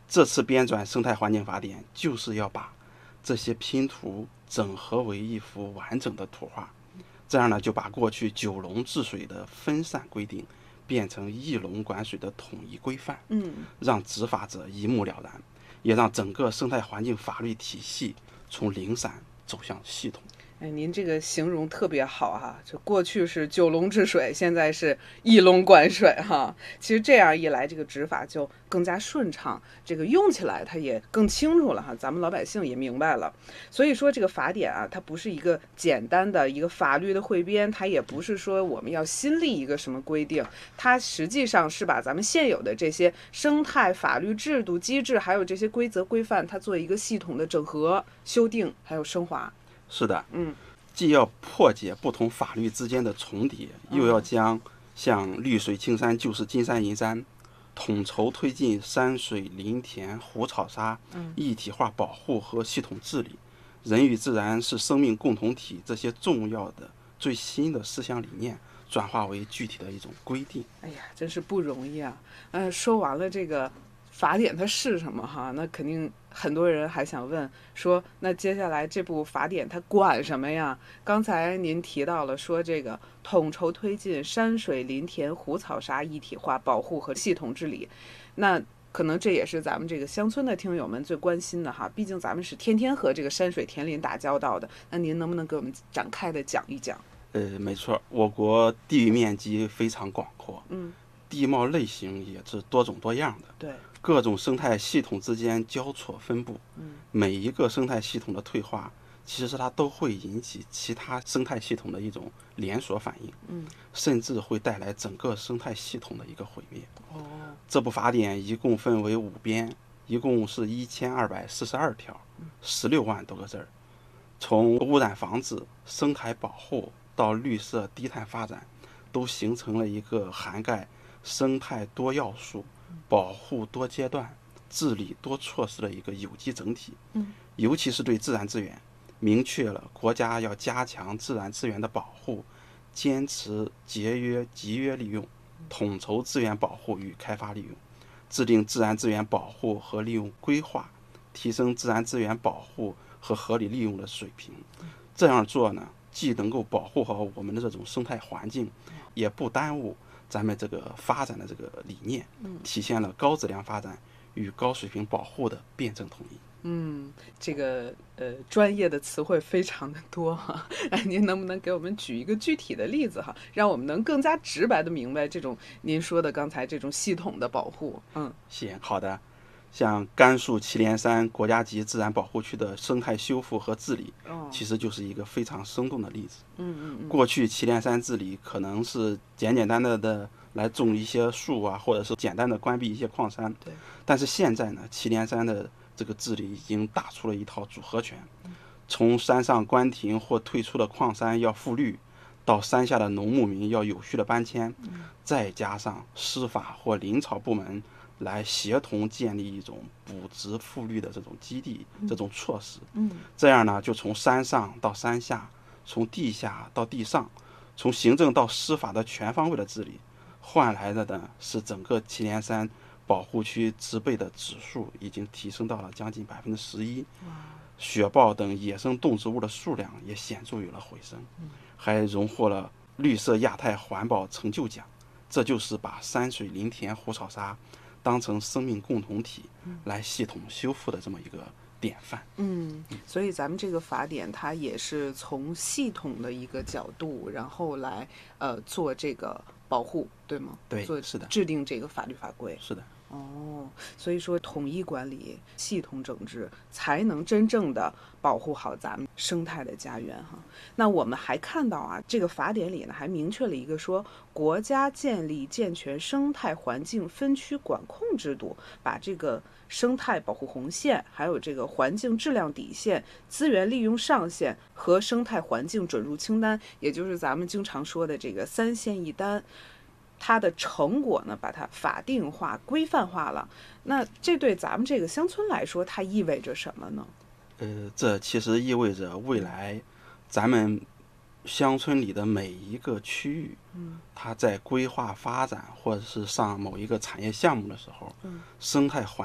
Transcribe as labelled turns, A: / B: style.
A: 这次编纂生态环境法典，就是要把这些拼图整合为一幅完整的图画。这样呢，就把过去九龙治水的分散规定变成一龙管水的统一规范，让执法者一目了然，也让整个生态环境法律体系从零散走向系统。
B: 哎，您这个形容特别好哈，就过去是九龙治水，现在是一龙管水哈。其实这样一来，这个执法就更加顺畅，这个用起来它也更清楚了哈，咱们老百姓也明白了。所以说这个法典啊，它不是一个简单的一个法律的汇编，它也不是说我们要新立一个什么规定，它实际上是把咱们现有的这些生态法律制度机制，还有这些规则规范，它做一个系统的整合、修订还有升华。
A: 是的，既要破解不同法律之间的重叠，又要将像绿水青山就是金山银山，统筹推进山水林田湖草沙一体化保护和系统治理，人与自然是生命共同体这些重要的最新的思想理念转化为具体的一种规定。
B: 哎呀，真是不容易啊！说完了这个法典它是什么哈，那肯定很多人还想问说，那接下来这部法典它管什么呀？刚才您提到了说这个统筹推进山水林田湖草沙一体化保护和系统治理，那可能这也是咱们这个乡村的听友们最关心的哈，毕竟咱们是天天和这个山水田林打交道的，那您能不能给我们展开的讲一讲？
A: 没错，我国地域面积非常广阔，地貌类型也是多种多样的，
B: 对，
A: 各种生态系统之间交错分布，每一个生态系统的退化，其实它都会引起其他生态系统的一种连锁反应，甚至会带来整个生态系统的一个毁灭。这部法典一共分为5编，一共是1242条，16万多个字儿。从污染防治、生态保护到绿色低碳发展，都形成了一个涵盖生态多要素、保护多阶段、治理多措施的一个有机整体。尤其是对自然资源，明确了国家要加强自然资源的保护，坚持节约集约利用，统筹资源保护与开发利用，制定自然资源保护和利用规划，提升自然资源保护和合理利用的水平。这样做呢，既能够保护好我们的这种生态环境，也不耽误咱们这个发展的这个理念，体现了高质量发展与高水平保护的辩证统一。
B: 这个专业的词汇非常的多哈，哎，您能不能给我们举一个具体的例子哈，让我们能更加直白的明白这种您说的刚才这种系统的保护？
A: 行，好的。像甘肃祁连山国家级自然保护区的生态修复和治理，其实就是一个非常生动的例子。过去祁连山治理可能是简简单单的来种一些树啊，或者是简单的关闭一些矿山。
B: 对。
A: 但是现在呢，祁连山的这个治理已经打出了一套组合拳，从山上关停或退出的矿山要复绿，到山下的农牧民要有序的搬迁，再加上司法或林草部门来协同建立一种补植复绿的这种基地，这种措施。这样呢，就从山上到山下，从地下到地上，从行政到司法的全方位的治理，换来的呢是整个祁连山保护区植被的指数已经提升到了将近11%，雪豹等野生动植物的数量也显著有了回升，还荣获了绿色亚太环保成就奖。这就是把山水林田湖草沙当成生命共同体来系统修复的这么一个典范。
B: 所以咱们这个法典它也是从系统的一个角度，然后来做这个保护，对吗？
A: 对，是的，
B: 制定这个法律法规。
A: 是的。
B: 所以说统一管理、系统整治，才能真正的保护好咱们生态的家园哈。那我们还看到啊，这个法典里呢还明确了一个说，国家建立健全生态环境分区管控制度，把这个生态保护红线，还有这个环境质量底线、资源利用上限和生态环境准入清单，也就是咱们经常说的这个3线1单。它的成果呢，把它法定化、规范化了。那这对咱们这个乡村来说，它意味着什么呢？
A: 这其实意味着未来咱们乡村里的每一个区域，它在规划发展或者是上某一个产业项目的时候，生态环